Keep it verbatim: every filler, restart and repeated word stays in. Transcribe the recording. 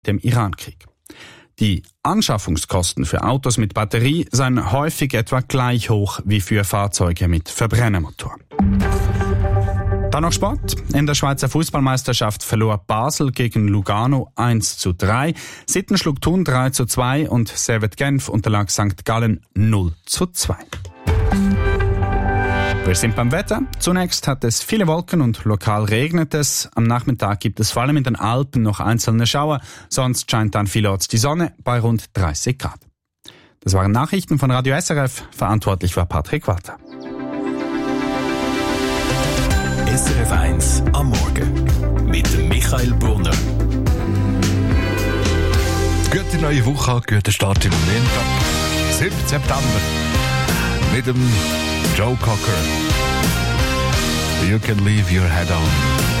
dem Irankrieg. Die Anschaffungskosten für Autos mit Batterie seien häufig etwa gleich hoch wie für Fahrzeuge mit Verbrennermotor. Dann noch Sport. In der Schweizer Fußballmeisterschaft verlor Basel gegen Lugano eins zu drei. Sitten schlug Thun drei zu zwei und Servette Genf unterlag Sankt Gallen null zu zwei. Wir sind beim Wetter. Zunächst hat es viele Wolken und lokal regnet es. Am Nachmittag gibt es vor allem in den Alpen noch einzelne Schauer. Sonst scheint dann vielorts die Sonne bei rund dreißig Grad. Das waren Nachrichten von Radio S R F. Verantwortlich war Patrick Walter. S R F eins am Morgen mit dem Michael Brunner. Gute neue Woche, guten Start im Montag, siebten September, mit dem Joe Cocker. You can leave your head on.